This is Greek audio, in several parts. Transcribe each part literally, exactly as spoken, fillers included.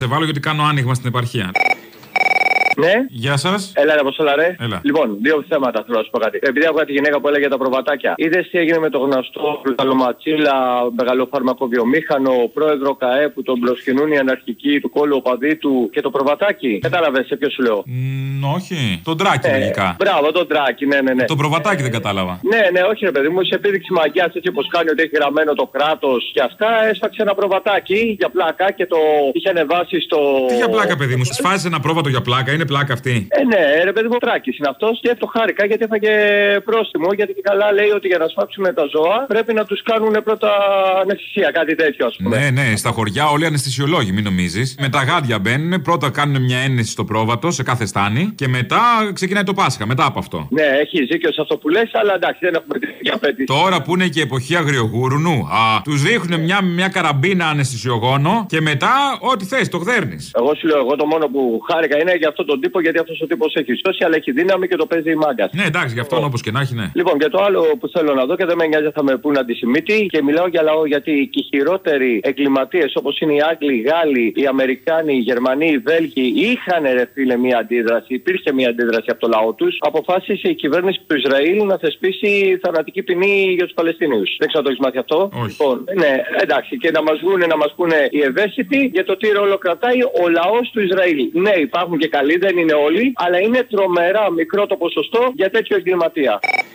Σε βάλω γιατί κάνω άνοιγμα στην επαρχία. Ναι. Γεια σας. Έλα, ρε, Αποστόλα, ρε. Έλα. Λοιπόν, δύο θέματα θέλω να σου πω κάτι. Επειδή άκουγα τη γυναίκα που έλεγε τα προβατάκια. Είδες τι έγινε με το γνωστό Καλοματσίλα, μεγαλοφαρμακοβιομήχανο, πρόεδρο ΚΑΕ που τον προσκυνούν οι αναρχικοί του κόλλου οπαδί του και το προβατάκι. Κατάλαβες σε ποιο σου λέω? Mm, όχι. Τον Τράκη, ε, λογικά. Μπράβο, τον Τράκη, ναι, ναι, ναι. Το προβατάκι δεν κατάλαβα. Ναι, ναι, όχι, ρε παιδί μου, σε επίδειξη μαγιά έτσι όπως κάνει ότι έχει γραμμένο το κράτος και αυτά, έσφαξε ένα προβατάκι για πλάκα και το είχε ανεβάσει στο. Τι για πλάκα, παιδί μου, σφάζει ένα πρόβατο για πλάκα, είναι πλάκα αυτή. Ε, ναι, ρε παιδί μου, Τράκης είναι αυτός και το χάρηκα γιατί έφαγε πρόστιμο. Γιατί και καλά λέει ότι για να σφάξουν τα ζώα πρέπει να τους κάνουν πρώτα αναισθησία, κάτι τέτοιο, ας πούμε. Ναι, ναι, στα χωριά όλοι αναισθησιολόγοι, μην νομίζεις. Με τα γάντια μπαίνουν, πρώτα κάνουν μια ένεση στο πρόβατο σε κάθε στάνη και μετά ξεκινάει το Πάσχα, μετά από αυτό. Ναι, έχει δίκιο σε αυτό που λες, αλλά εντάξει, δεν έχουμε τέτοια απέτηση. Τώρα που είναι και εποχή αγριογούρουνου, α, τους ρίχνουν μια, μια καραμπίνα αναισθησιογόνο και μετά ό,τι θες, το γδέρνεις. Εγώ σου λέω, εγώ το μόνο που χάρηκα είναι για αυτόν τον τύπο, γιατί αυτός ο τύπος έχει σώσει, αλλά έχει δύναμη και το παίζει η μάγκα. Ναι, εντάξει, γι' αυτόν όπως και να έχει, ναι. Λοιπόν, και το άλλο που θέλω να δω και δεν με νοιάζει θα με πούνε αντισημίτη και μιλάω για λαό, γιατί και οι χειρότεροι εγκληματίες όπως είναι οι Άγγλοι, οι Γάλλοι, οι Αμερικάνοι, οι Γερμανοί, οι Βέλγοι είχαν, ρε φίλε, μια αντίδραση, υπήρχε μια αντίδραση από το λαό τους. Αποφάσισε η κυβέρνηση του Ισραήλ να θεσπίσει θανατική ποινή για τους Παλαιστίνιους. Δεν ξέρω αν το έχεις μάθει αυτό. Όχι. Λοιπόν, ναι, εντάξει, και να μας βγουν να μας πούνε οι ευαίσθητοι για το τι ρόλο κρατάει ο λαός του Ισραήλ. Ναι, υπάρχουν και καλοί, δεν είναι όλοι, αλλά είναι τρομερά μικρό το ποσοστό για τέτοιο εγκληματία.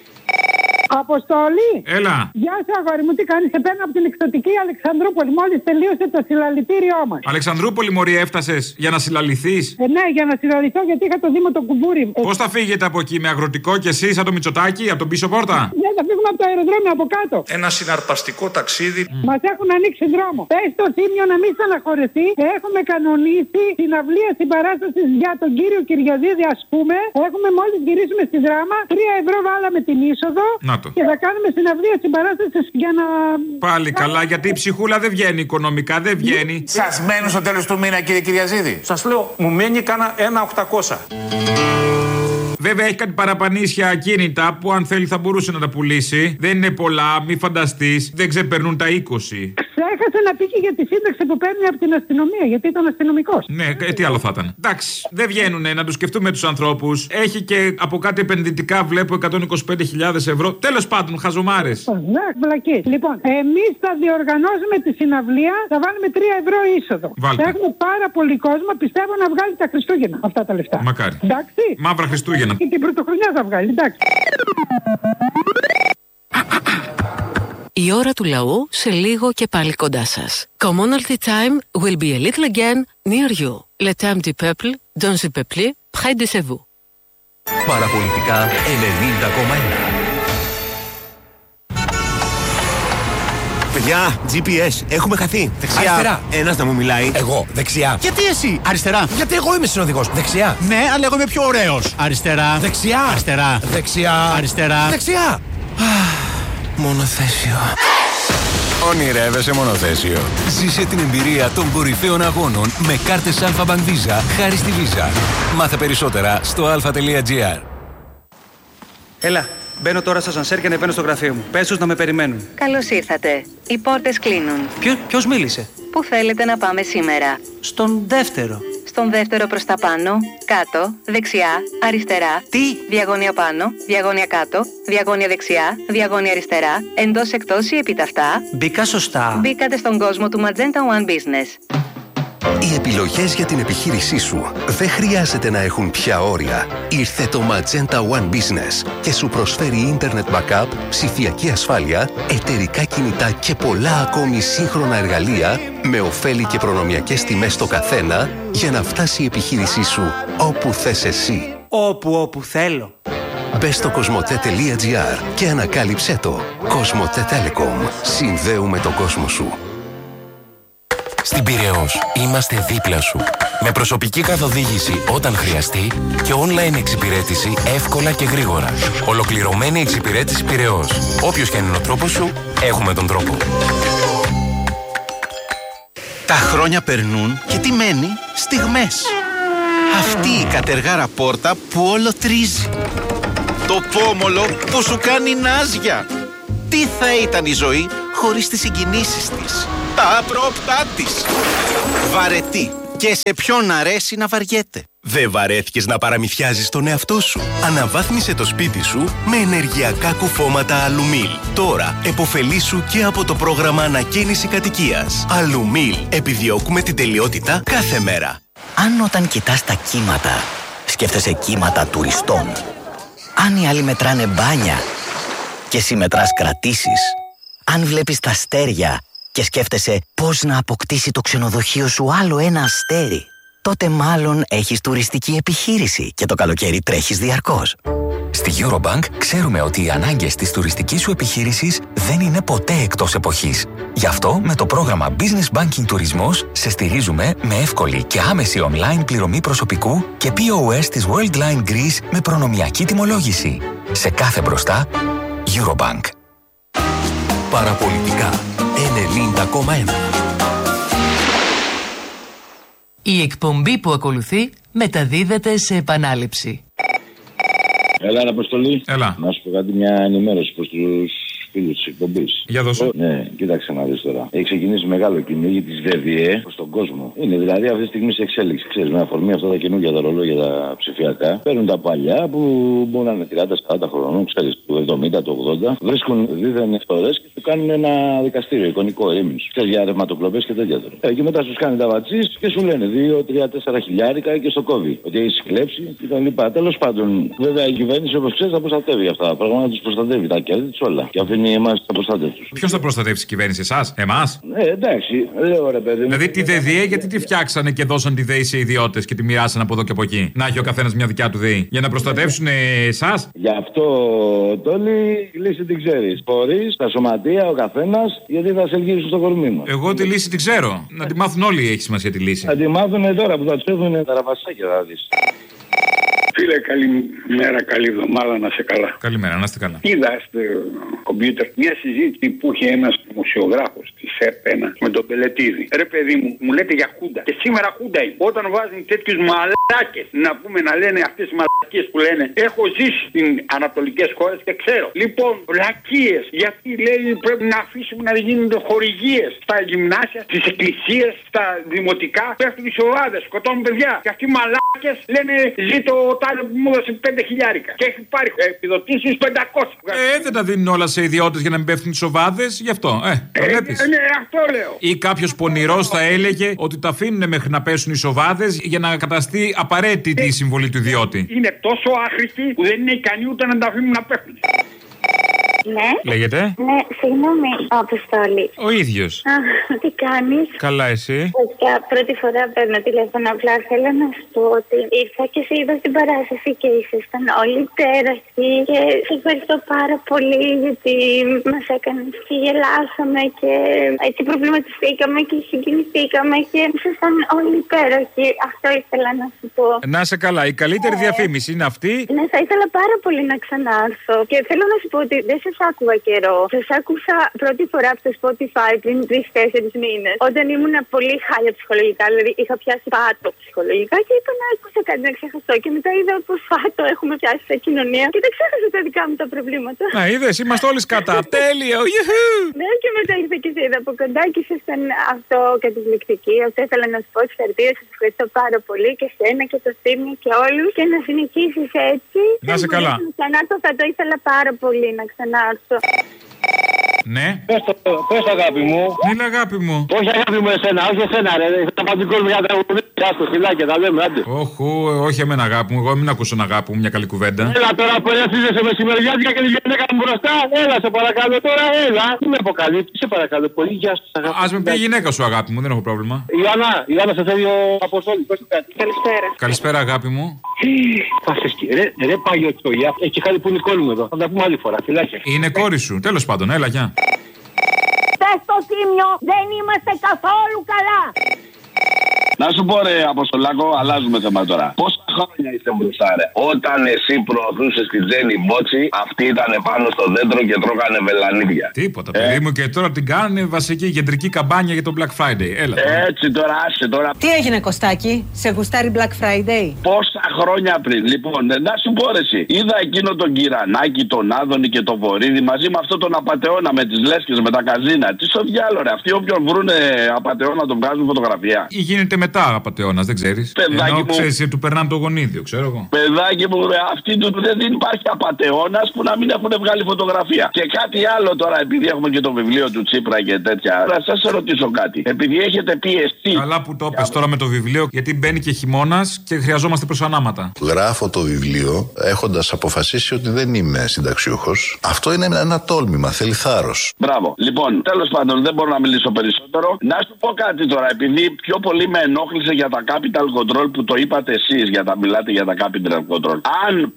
Αποστολή! Έλα! Γεια σου, αγόρι μου, τι κάνεις? Σε παίρνω από την εκστοτική Αλεξανδρούπολη. Μόλις τελείωσε το συλλαλητήριό μας. Αλεξανδρούπολη, μωρή, έφτασες για να συλλαληθείς? Ε, ναι, για να συλλαληθώ, γιατί είχα το Δήμο το κουμπούρι. Πώς θα φύγετε από εκεί, με αγροτικό και εσείς, σαν το Μητσοτάκι, από τον πίσω πόρτα? Ναι, θα φύγουμε από το αεροδρόμιο από κάτω. Ένα συναρπαστικό ταξίδι. Mm. Μας έχουν ανοίξει δρόμο. Πες στο Θήμιο να μην στεναχωρεθεί. Έχουμε κανονίσει συναυλία συμπαράσταση για τον κύριο Κυριαζίδη, ας πούμε. Έχουμε μόλις γυρίσουμε στη Δράμα. τρία ευρώ βάλαμε την είσοδο. Να το. Και θα κάνουμε συναυλία συμπαράσταση για να. Πάλι καλά, γιατί η ψυχούλα δεν βγαίνει οικονομικά, δεν βγαίνει. Σας μένουν στο τέλος του μήνα, κύριε Κυριαζίδη? Σας λέω, μου μένει κάνα ένα οκτακόσια. Βέβαια έχει κάτι παραπανίσια ακίνητα που αν θέλει θα μπορούσε να τα πουλήσει. Δεν είναι πολλά, μη φανταστείς, δεν ξεπερνούν τα είκοσι. Ξέχασε να πει και για τη σύνταξη που παίρνει από την αστυνομία, γιατί ήταν αστυνομικός. Ναι, τι άλλο θα ήταν. Εντάξει, δεν βγαίνουνε, να τους σκεφτούμε τους ανθρώπους. Έχει και από κάτι επενδυτικά, βλέπω εκατόν είκοσι πέντε χιλιάδες ευρώ. Τέλος πάντων, χαζομάρες. Ναι, βλακίες. Λοιπόν, εμείς θα διοργανώσουμε τη συναυλία, θα βάλουμε τρία ευρώ είσοδο. Βάλτε. Θα έχουμε πάρα πολύ κόσμο, πιστεύω να βγάλει τα Χριστούγεννα αυτά τα λεφτά. Μακάρι. Εντάξει. Μαύρα Χριστούγεννα. Και την πρωτοχρονιά θα βγάλει, εντάξει. Η ώρα του λαού σε λίγο και πάλι κοντά σας. Commonalty time will be a little again near you. Le temps du peuple, dans le peuple, près de chez vous. Παραπολιτικά ενενήντα κόμμα ένα. Παιδιά, τζι πι ες, έχουμε χαθεί. Δεξιά. Αριστερά. Ένας να μου μιλάει. Εγώ, δεξιά. Γιατί εσύ? Αριστερά. Γιατί εγώ είμαι συνοδηγός. Δεξιά. Ναι, αλλά εγώ είμαι πιο ωραίος. Αριστερά. Δεξιά. Αριστερά. Δεξιά. Αριστερά. Δεξιά. Μονοθέσιο. Ονειρεύεσαι μονοθέσιο? Ζήσε την εμπειρία των κορυφαίων αγώνων με κάρτες Alpha Bank Visa χάρη στη Visa. Μάθε περισσότερα στο alpha τελεία gr. Έλα, μπαίνω τώρα στο ασανσέρ και ανεβαίνω στο γραφείο μου. Πες τους να με περιμένουν. Καλώς ήρθατε. Οι πόρτες κλείνουν. Ποιο, ποιος μίλησε? Πού θέλετε να πάμε σήμερα? Στον δεύτερο. Στον δεύτερο προς τα πάνω, κάτω, δεξιά, αριστερά. Τι? Διαγώνια πάνω, διαγώνια κάτω, διαγώνια δεξιά, διαγώνια αριστερά, εντός εκτός ή επιταυτά. Μπήκα σωστά. Μπήκατε στον κόσμο του Magenta One Business. Οι επιλογές για την επιχείρησή σου δεν χρειάζεται να έχουν πια όρια. Ήρθε το Magenta One Business και σου προσφέρει Internet Backup, ψηφιακή ασφάλεια, εταιρικά κινητά και πολλά ακόμη σύγχρονα εργαλεία με ωφέλη και προνομιακές τιμές στο καθένα για να φτάσει η επιχείρησή σου όπου θες εσύ. Όπου όπου θέλω. Μπες στο κοσμοτέ τελεία gr και ανακάλυψέ το. Κοσμοτέ Telecom. Συνδέουμε τον κόσμο σου. Στην Πειραιώς είμαστε δίπλα σου. Με προσωπική καθοδήγηση όταν χρειαστεί και online εξυπηρέτηση εύκολα και γρήγορα. Ολοκληρωμένη εξυπηρέτηση Πειραιώς. Όποιος και αν είναι ο τρόπος σου, έχουμε τον τρόπο. Τα χρόνια περνούν και τι μένει? Στιγμές. Αυτή η κατεργάρα πόρτα που όλο τρίζει. Το πόμολο που σου κάνει νάζια. Τι θα ήταν η ζωή χωρίς τις συγκινήσεις της, τα απρόπτά της. Βαρετή, Και σε ποιον αρέσει να βαριέται. Δεν βαρέθηκες να παραμυθιάζεις τον εαυτό σου? Αναβάθμισε το σπίτι σου με ενεργειακά κουφώματα Αλουμίλ. Τώρα επωφελήσου και από το πρόγραμμα ανακαίνιση κατοικίας. Αλουμίλ. Επιδιώκουμε την τελειότητα κάθε μέρα. Αν όταν κοιτάς τα κύματα, σκέφτεσαι κύματα τουριστών. Αν οι άλλοι μετράνε μπάνια και εσύ μετράς κρατήσεις. Αν βλέπεις τα αστέρια και σκέφτεσαι πώς να αποκτήσει το ξενοδοχείο σου άλλο ένα αστέρι, τότε μάλλον έχεις τουριστική επιχείρηση και το καλοκαίρι τρέχεις διαρκώς. Στη Eurobank ξέρουμε ότι οι ανάγκες της τουριστικής σου επιχείρησης δεν είναι ποτέ εκτός εποχής. Γι' αυτό με το πρόγραμμα Business Banking Τουρισμός σε στηρίζουμε με εύκολη και άμεση online πληρωμή προσωπικού και πι ο ες της Worldline Greece με προνομιακή τιμολόγηση. Σε κάθε μπροστά, Eurobank. Παραπολιτικά ενενήντα κόμμα ένα. Η εκπομπή που ακολουθεί μεταδίδεται σε επανάληψη. Έλα, Αποστολή. Έλα. Να σου πω κάτι, μια ενημέρωση προς τους φίλους της εκπομπής. Για δώσω. Ναι, κοίταξε να δεις τώρα. Έχει ξεκινήσει μεγάλο κυνήγι της ΒΔΕ προς τον κόσμο. Είναι δηλαδή αυτή τη στιγμή σε εξέλιξη. Ξέρεις, με αφορμή αυτά τα καινούργια τα ρολόγια τα ψηφιακά. Παίρνουν τα παλιά που μπορεί να είναι τριάντα σαράντα χρονών, ξέρεις, του εβδομήντα, του ογδόντα. Βρίσκουν δίθεν φορές και του κάνουν ένα δικαστήριο εικονικό ερήμινση. Ξέρεις, για ρευματοκλοπές και τέτοια τώρα. Ε, και μετά τους κάνει τα βατσίς και σου λένε δύο, τρία, τέσσερα χιλιάρικα και στο κόβει. Ότι έχει κλέψει κτλ. Τέλος πάντων, βέβαια η κυβέρνηση, όπως ξέρεις, θα προστατεύει αυτά τα πράγματα, τους προστατεύει τα κέρδη της όλα. Και αφήνει εμάς απροστάτευτους. Ποιος θα προστατεύσει η κυβέρνηση, εσάς, εμάς? Ναι, εντάξει, λέω ρε παιδί. Δηλαδή τη ΔΕΔΙΕ, γιατί τη φτιάξανε και δώσαν τη ΔΕΗ σε ιδιώτες και τη μοιράσαν από εδώ και από εκεί? Να έχει ο καθένας μια δικιά του ΔΕΗ. Για να προστατεύσουν εσάς. Γι' αυτό, Τόλι, η λύση την ξέρεις. Φορείς, τα σωματεία, ο καθένας, γιατί θα σε ελγύρισουν στο κορμί μας. Εγώ τη λύση την ξέρω. Να τη μάθουν όλοι, έχει σημασία τη λύση. Να τη μάθουν τώρα που θα τους έχουν τα ραβασάκια, θα δεις. Φίλε, καλημέρα, καλή εβδομάδα, να σε καλά. Καλημέρα, να είστε καλά. Είδα στο κομπιούτερ μια συζήτηση που είχε ένας δημοσιογράφος της ΕΡΤ ένα με τον Πελετίδη. Ρε παιδί μου, μου λέτε για χούντα. Και σήμερα χούντα είναι. Όταν βάζουν τέτοιους μαλάκες, να πούμε να λένε αυτές τις μαλακίες που λένε, έχω ζήσει στις ανατολικές χώρες και ξέρω. Λοιπόν, βλακίες. Γιατί λέει πρέπει να αφήσουμε να γίνονται χορηγίες στα γυμνάσια, στις εκκλησίες, στα δημοτικά. Πέφτουν οι σοβάδες, σκοτώνουν παιδιά. Και αυτοί οι μαλάκες λένε ζήτω τάδε που μου έδωσε πέντε χιλιάρικα. Και έχει πάρει επιδοτήσεις πεντακόσια. Ε, δεν τα δίνουν όλα σε ιδιώτες για να μην πέφτουν οι σοβάδες, γι' αυτό. Ε, το ε, βλέπεις. Ε, ναι, αυτό λέω. Ή κάποιος πονηρός θα έλεγε ότι τα αφήνουν μέχρι να πέσουν οι σοβάδες για να καταστεί απαραίτητη η συμβολή του ιδιώτη. Είναι τόσο άχρηστοι που δεν είναι ικανοί ούτε να τα αφήνουν να πέφτουν. Ναι. Λέγεται. Ναι, συγγνώμη, Αποστόλη. Ο ίδιος. Α, τι κάνεις? Καλά, εσύ? Βασικά, πρώτη φορά παίρνω τηλέφωνο. Απλά θέλω να σου πω ότι ήρθα και σε είδα στην παράσταση και ήσασταν όλοι υπέροχοι. Και σε ευχαριστώ πάρα πολύ γιατί μας έκανες και γελάσαμε και έτσι προβληματιστήκαμε και συγκινηθήκαμε και ήσασταν όλοι υπέροχοι. Αυτό ήθελα να σου πω. Να σε καλά. Η καλύτερη ε, διαφήμιση είναι αυτή. Ναι, θα ήθελα πάρα πολύ να ξανάρθω. Και θέλω να σου πω ότι δεν σας άκουγα καιρό. Σας άκουσα πρώτη φορά από το Spotify πριν τρεις-τέσσερις μήνες. Όταν ήμουν πολύ χάλια ψυχολογικά, δηλαδή είχα πιάσει πάτο ψυχολογικά και είπα να άκουσα κάτι να ξεχαστώ. Και μετά είδα πως πάτο έχουμε πιάσει σε κοινωνία και δεν ξέχασα τα δικά μου τα προβλήματα. Να είδες, είμαστε όλοι κατά. Τέλειο, γιουχού! Ναι, και μετά ήρθα και σε είδα από κοντά και ήσασταν αυτό καταπληκτική. Αυτό ήθελα να σου πω. Συγχαρητήρια, σας ευχαριστώ πάρα πολύ και σένα και το Θήμιο και όλους. Και να συνεχίσεις έτσι. Να είσαι καλά. Να ξανάρθω, θα το ήθελα πάρα πολύ να ξανάρθω. Ναι. Πες το, πες το αγάπη μου. Είναι αγάπη μου. Όχι αγάπη μου εσένα, όχι εσένα ρε. Θα πάω την κόλμη για τα τραγουδία. Άστο φιλάκια, τα λέμε, άντε. Όχι, όχι εμένα αγάπη μου. Εγώ μην ακούσω ένα αγάπη μου, μια καλή κουβέντα. Έλα τώρα που έρθεις σε μεσημεριάτικα και τη γυναίκα μου μπροστά. Έλα σε παρακαλώ τώρα, έλα. Τι με αποκαλύπτει, σε παρακαλώ πολύ. Γεια σας αγάπη. Ας με πει η γυναίκα σου αγάπη μου, δεν έχω πρόβλημα. Ιωάννα, Ιωάννα σε θέλει ο Αποστόλη, πες του κάτι. Καλησπέρα. Καλησπέρα αγάπη μου. Θα σε σκι... Ρε, ρε πάγιο τσόγια, έχει χάρη που είναι η κόρη μου εδώ. Θα τα πούμε άλλη φορά, φιλάκια. Είναι κόρη σου, τέλος πάντων, έλα γεια. Πες το Θήμιο, δεν είμαστε καθόλου καλά. Να σου πω ρε Αποστολάκο, αλλάζουμε θέμα τώρα. Πόσα χρόνια είστε μπροστά, ρε. Όταν εσύ προωθούσες τη Τζένι Μπότσι, αυτοί ήταν πάνω στο δέντρο και τρώγανε βελανίδια. Τίποτα, ε. παιδί μου, και τώρα την κάνουν βασική κεντρική καμπάνια για το Black Friday. Έλα. Έτσι τώρα, άσε τώρα. Τι έγινε, Κωστάκη, σε γουστάρει Black Friday? Πόσα χρόνια πριν, λοιπόν, να σου πω ρε εσύ. Είδα εκείνο τον Κυρανάκη, τον Άδωνη και τον Βορύδη μαζί με αυτό τον απατεώνα με τις λέσκες, με τα καζίνα. Τι στο διάλογο, ρε. Αυτοί όποιον βρούνε απατεώνα τον βγάζουν φωτογραφία. Ή γίνεται μετά απατεώνα, δεν ξέρεις. Παιδάκι Ενώ μου, ξέρεις, του περνάνε το γονίδιο, ξέρω εγώ. Παιδάκι μου, ρε, αυτή του δεν υπάρχει απατεώνας που να μην έχουν βγάλει φωτογραφία. Και κάτι άλλο τώρα, επειδή έχουμε και το βιβλίο του Τσίπρα και τέτοια. Να σας ρωτήσω κάτι. Επειδή έχετε πιεστεί. Καλά που το πες τώρα με το βιβλίο, γιατί μπαίνει και χειμώνας και χρειαζόμαστε προσανάματα. Γράφω το βιβλίο έχοντας αποφασίσει ότι δεν είμαι συνταξιούχος. Αυτό είναι ένα τόλμημα, θέλει θάρρος. Μπράβο. Λοιπόν, τέλος πάντων, δεν μπορώ να μιλήσω περισσότερο. Να σου πω κάτι τώρα, επειδή πιο πολύ με ενόχλησε για τα capital control που το είπατε εσείς, για τα μιλάτε για τα capital control. Αν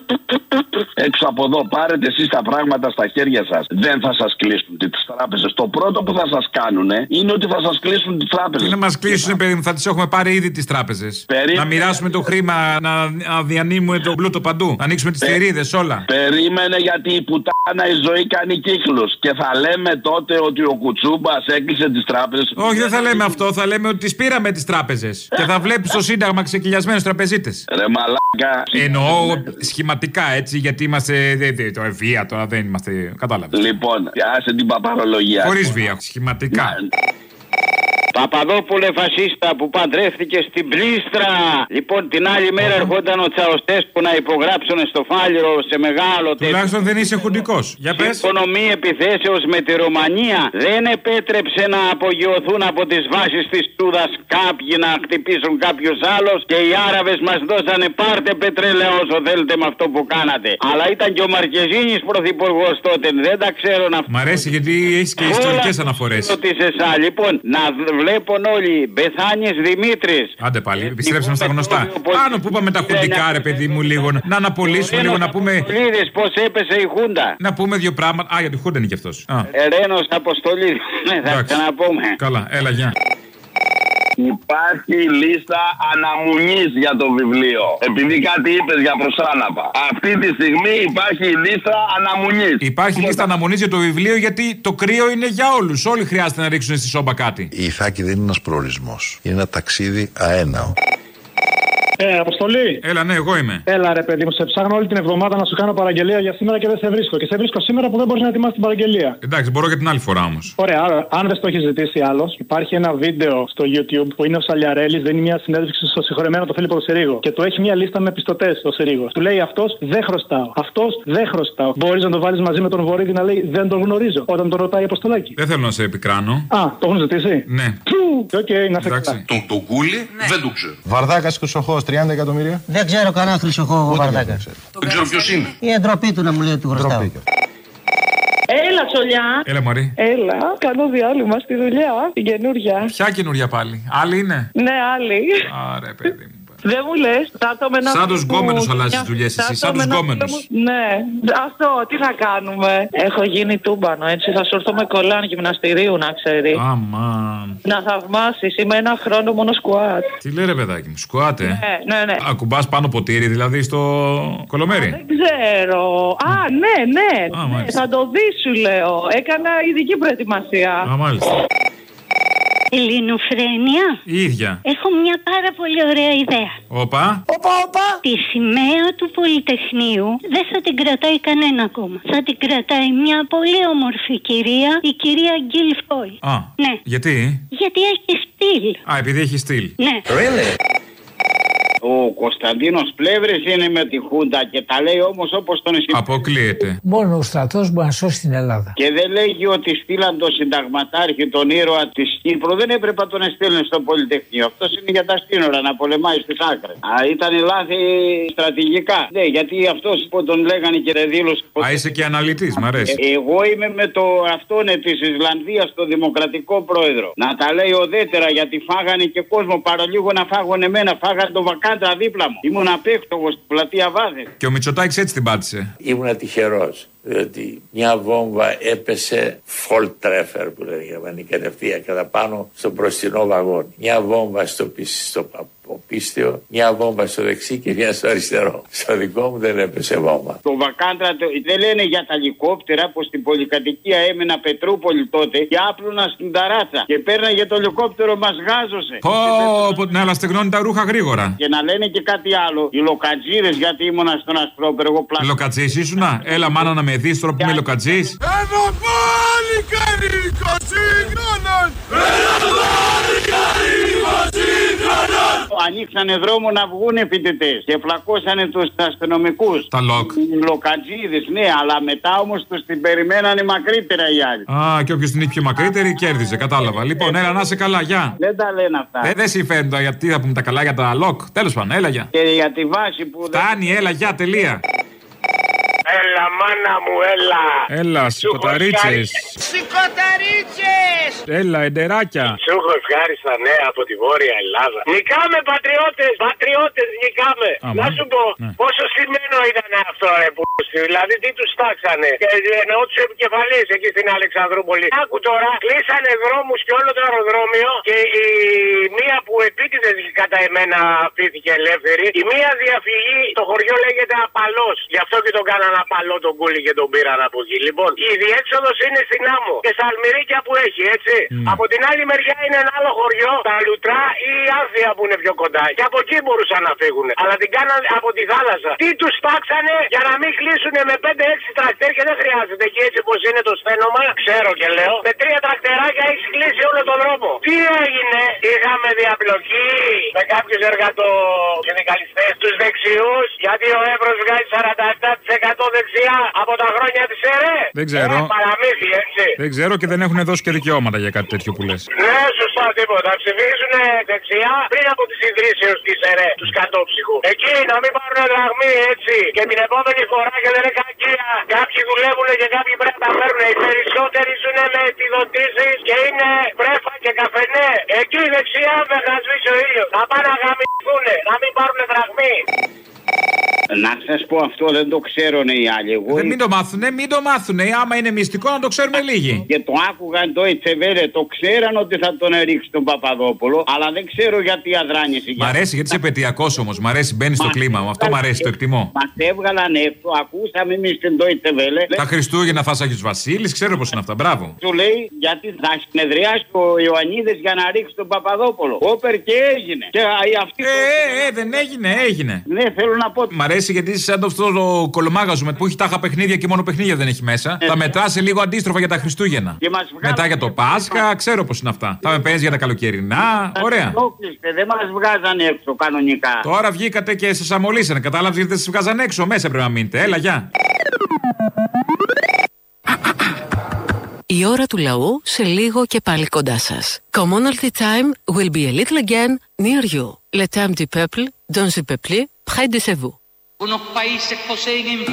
έξω από εδώ πάρετε εσείς τα πράγματα στα χέρια σας, δεν θα σας κλείσουν τις τράπεζες. Το πρώτο που θα σας κάνουν είναι ότι θα σας κλείσουν τις τράπεζες. Τι να μας κλείσουν, παιδί μου, θα τις έχουμε πάρει ήδη τις τράπεζες. Περί... Να μοιράσουμε το χρήμα, να, να διανύμουμε τον πλούτο παντού. Να ανοίξουμε τις θηρίδες, όλα. Περίμενε, γιατί η πουτάνα η ζωή κάνει κύκλους. Και θα λέμε τότε ότι ο Κουτσούμπας έκλεισε τις τράπεζες. Όχι, δεν θα λέμε αυτό. Θα λέμε ότι τις πήραμε τις τράπεζες. Και θα βλέπεις το Σύνταγμα ξεκυλιασμένους τραπεζίτες. Ρε μαλάκα. Εννοώ σχηματικά έτσι, γιατί είμαστε. Δε, δε, το βία τώρα δεν είμαστε. Κατάλαβες. Λοιπόν, άσε την παπαρολογία. Χωρίς βία, σχηματικά. Να... Παπαδόπουλε φασίστα που παντρεύτηκε στην Πλήστρα. Λοιπόν, την άλλη μέρα ερχόταν ο Τσαουστέσκου να υπογράψουν στο Φάληρο σε μεγάλο τέτοιο. Τουλάχιστον δεν είσαι χουντικός. Για πες. Συμφωνία επιθέσεως με τη Ρωμανία δεν επέτρεψε να απογειωθούν από τις βάσεις της Τούδας κάποιοι να χτυπήσουν κάποιους άλλους. Και οι Άραβες μας δώσανε πάρτε πετρέλαιο όσο θέλετε με αυτό που κάνατε. Αλλά ήταν και ο Μαρκεζίνης πρωθυπουργός τότε. Δεν τα ξέρω να. Μ' αρέσει γιατί έχει και ιστορικές αναφορές. Λοιπόν, να βλέπουν όλοι. Μπεθάνιες Δημήτρης. Άντε πάλι, επιστρέψαμε στα γνωστά. Πάνω που είπαμε τα χουντικά, ρε παιδί μου, λίγο. Να αναπολύσουμε λίγο, να πούμε. Πώς έπεσε η Χούντα. Να πούμε δύο πράγματα. Α, για τη Χούντα είναι και αυτός. Ερένος Αποστολή. Θα ξαναπούμε. Καλά, έλα, γεια. Υπάρχει λίστα αναμονής για το βιβλίο. Επειδή κάτι είπες για προσάναπα. Αυτή τη στιγμή υπάρχει λίστα αναμονής. Υπάρχει λίστα αναμονής για το βιβλίο γιατί το κρύο είναι για όλους. Όλοι χρειάζεται να ρίξουν στη σόμπα κάτι. Η Ιθάκη δεν είναι ένας προορισμός. Είναι ένα ταξίδι αέναο. Ε, Αποστολή. Έλα, ναι, εγώ είμαι. Έλα, ρε παιδί μου, σε ψάχνω όλη την εβδομάδα να σου κάνω παραγγελία για σήμερα και δεν σε βρίσκω. Και σε βρίσκω σήμερα που δεν μπορείς να ετοιμάσεις την παραγγελία. Εντάξει, μπορώ για την άλλη φορά όμως. Ωραία, άρα, αν δεν το έχει ζητήσει άλλο, υπάρχει ένα βίντεο στο YouTube που είναι ο Σαλιαρέλης, δίνει μια συνέντευξη στο συγχωρεμένο τον Φίλιππο Συρίγο. Και του έχει μια λίστα με πιστωτές ο Συρίγος. Του λέει αυτός δεν χρωστάω. Αυτός δεν χρωστάω. Μπορείς να το βάλεις μαζί με τον Βορύδη να λέει δεν τον γνωρίζω όταν τον ρωτάει Αποστολάκη. Δεν θέλω να σε επικράνω. Α, το έχουν ζητήσει. Ναι. Οκ, okay, να σε καλά. Τον το κούλι δεν το ξέρω. Βαρδάκας Χρυσοχώος, τριάντα εκατομμύρια. Δεν ξέρω κανένα Χρυσοχώο Βαρδάκα. Δεν ξέρω ποιος είναι. Η εντροπή του να μου λέει ότι χρωστάω. Έλα, Τσολιά. Έλα, Μωρή. Έλα, κάνω διάλειμμα στη δουλειά, την καινούρια. Ποια καινούρια πάλι, άλλη είναι. Ναι, άλλη. Άρα, παιδί μου. Δεν μου λες, θα το με ένα. Σαν τους γκόμενους αλλάζεις τις δουλειές εσύ, σαν τους γκόμενους. Ναι, αυτό, τι να κάνουμε. Έχω γίνει τούμπανο, έτσι, θα σου έρθω με κολλάν γυμναστηρίου, να ξέρει. Αμάν. Να θαυμάσεις, είμαι ένα χρόνο μόνο σκουάτ. Τι λέει ρε παιδάκι μου, σκουάτ, ε. Ναι, ναι, ναι. Ακουμπάς πάνω ποτήρι, δηλαδή στο κολομέρι. Δεν ξέρω. Α, ναι, ναι. Α, ναι θα το δεις, σου λέω. Έκανα ειδική προετοιμασία. Α, μάλιστα. Ελληνοφρένεια. Η ίδια. Έχω μια πάρα πολύ ωραία ιδέα. Όπα. Όπα, όπα. Τη σημαία του Πολυτεχνείου δεν θα την κρατάει κανένα ακόμα. Θα την κρατάει μια πολύ όμορφη κυρία, η κυρία Γκίλ Φόι. Α. Ναι. Γιατί? Γιατί έχει στυλ. Α, επειδή έχει στυλ. Ναι. Really? Ο Κωνσταντίνος Πλεύρης είναι με τη Χούντα και τα λέει όμως όπως τον εσύ. Αποκλείεται. Μόνο ο στρατός μπορεί να σώσει την Ελλάδα. Και δεν λέγει ότι στείλαν τον συνταγματάρχη, τον ήρωα της Κύπρου. Δεν έπρεπε να τον στείλουν στο Πολυτεχνείο. Αυτός είναι για τα σύνορα να πολεμάει στις άκρες. Α, ήταν λάθη στρατηγικά. Ναι, γιατί αυτός που τον λέγανε και δεν δήλωσε. Α, είσαι και αναλυτής, μ' αρέσει. Ε, εγώ είμαι με το αυτόν της Ισλανδίας, το δημοκρατικό πρόεδρο. Να τα λέει ουδέτερα γιατί φάγανε και κόσμο παρολίγο να φάγουν εμένα. Φάγανε το βακάντρα δίπλα μου. Ήμουν απέκτογος στην πλατεία Βάδες. Και ο Μητσοτάκης έτσι την πάτησε. Ήμουν τυχερός. Διότι μια βόμβα έπεσε Volltreffer που λέει η γερμανική κατευθεία κατά πάνω στο μπροστινό βαγόνι. Μια βόμβα στο, στο πίστιο, μια βόμβα στο δεξί και μια στο αριστερό. Στο δικό μου δεν έπεσε βόμβα. Το Βακάντρα το, δεν λένε για τα ελικόπτερα που στην πολυκατοικία έμενα Πετρούπολη τότε και άπλωνα στην ταράτσα. Και πέρναγε το ελικόπτερο, μας γάζωσε. Πω, πω, ναι, αλλά στεγνώνει τα ρούχα γρήγορα. Και να λένε και κάτι άλλο. Οι λοκατζίδες, γιατί ήμουνα στον Ασπρόπερο, εγώ πλάκα. Λοκατζής ήσουνα, έλα μάνα να με δεις τώρα που είμαι λοκατζής. Ένα πάλι καρύκο σύγχρονος! Ένα πάλι καρύκο σύγχρονος! Ανοίξανε δρόμο να βγουνε φοιτητές και φλακώσανε τους αστυνομικούς. Τα λοκ. Οι λοκατζίδες, ναι, αλλά μετά όμως τους την περιμένανε μακρύτερα οι άλλοι. Α, και όποιος την είχε πιο μακρύτερη κέρδιζε, κατάλαβα. Λοιπόν, έλα να είσαι καλά, γεια. Δεν τα λένε αυτά. Ε, δεν συμφέρουν τώρα, γιατί θα πούμε τα καλά για τα λοκ. Τέλος πάντων, έλα γεια. Και για τη βάση που. Φτάνει, δεν... έλα γεια, τελεία. Έλα μάνα μου, έλα. Έλα, σηκωταρίτσες. Σηκωταρίτσες. Έλα, εντεράκια. Σου έχω ευχάριστα νέα από τη Βόρεια Ελλάδα. Νικάμε πατριώτες, πατριώτες νικάμε. Άμα. Να σου πω, ναι. πόσο στημένο ήταν αυτό ρε που δηλαδή τι τους τάξανε. Και εννοώ τους επικεφαλείς εκεί στην Αλεξανδρούπολη. Άκου τώρα, κλείσανε δρόμους και όλο το αεροδρόμιο και η μία που επίτηδες κατά εμένα αφήθηκε ελεύθερη. Η μία διαφυγή, το χωριό λέγεται Απαλός. Γι' αυτό και τον κάνανε Απαλό τον κούλι και τον πήραν από εκεί. Λοιπόν, η διέξοδος είναι στην Άμμο και στα Αλμυρίκια που έχει, έτσι. Mm. Από την άλλη μεριά είναι ένα άλλο χωριό, τα Λουτρά ή η Άνθια που είναι πιο κοντά. Και από εκεί μπορούσαν να φύγουν. Αλλά την κάνανε από τη θάλασσα. Τι τους τάξανε για να μην κλείσουν με πέντε έξι τρακτέρ και δεν χρειάζεται. Και έτσι πως είναι το σφαίνομα, ξέρω και λέω. Με τρία τρακτεράκια έχει κλείσει όλο τον δρόμο. Τι έγινε, είχαμε διαπλοκή με κάποιους εργατοσυνδικαλιστές, τους δεξιούς, γιατί ο Εύρος βγάζει σαράντα επτά τοις εκατό δεξιά από τα χρόνια της ΕΡΕ. Δεν ξέρω. Ε, παραμύθι, έτσι. Δεν ξέρω και δεν έχουν δώσει και δικαιώματα για κάτι τέτοιο που λες. Ναι, σωστά, τίποτα. Ψηφίζουν δεξιά πριν από τις ιδρύσεις της ΕΡΕ, τους κατόψυχου. Εκεί να μην πάρουν δραχμή, έτσι. Και την επόμενη φορά και δεν είναι κακία. Κάποιοι δουλεύουν και κάποιοι πρέπει να τα παίρνουν. Οι περισσότεροι ζουν με επιδοτήσεις και είναι βρέφα και καφενέ. Εκεί δεξιά με να σβήσει ο ήλιος. Να πάνε να γαμηθούν, να μην πάρουν δραχμή. Να σας πω αυτό, δεν το ξέρουν οι άλλοι. Εγώ δεν μην το μάθουνε, μην το μάθουνε. Άμα είναι μυστικό να το ξέρουμε λίγοι. Και το άκουγαν το Ιτσεβέρε, το ξέραν ότι θα τον ρίξει τον Παπαδόπουλο, αλλά δεν ξέρω γιατί αδράνησε. Μ' αρέσει γιατί είσαι επαιτειακός όμως. Μ' αρέσει, μπαίνει στο κλίμα μου. Αυτό μ' αρέσει, το εκτιμώ. Μας έβγαλαν έξω, ακούσαμε εμείς την Deutsche Welle. Τα Χριστούγεννα θα Άγιος Βασίλης, ξέρω πώς είναι αυτά. Μπράβο. Του λέει γιατί θα συνεδριάσει ο Ιωαννίδης για να ρίξει τον Παπαδόπουλο. Όπερ και έγινε. Και αυτή ε, ε, ε, δεν έγινε, έγινε. Ναι, θέλω να πω. Μ' αρέσει γιατί είσαι σαν αυτό το κολομάγαζο που έχει τάχα παιχνίδια και μόνο παιχνίδια δεν έχει μέσα. Ε, θα μετράσει λίγο αντίστροφα για τα Χριστούγεννα. Μετά για το Πάσχα, ξέρω πώς είναι αυτά. Θα με παίζει για τα καλοκαιρινά. Ωραία. Δεν μας βγάζαν έξω κανονικά. Τώρα βγήκατε και σας αμολύσανε. Κατάλαβες γιατί δεν σας βγάζαν έξω. Μέσα πρέπει να μείνετε. Έλα, γεια. Η ώρα του λαού σε λίγο και πάλι κοντά σας. Commonalty time will be a little again near you. Le temps du peuple, dans le peuple, près de vous.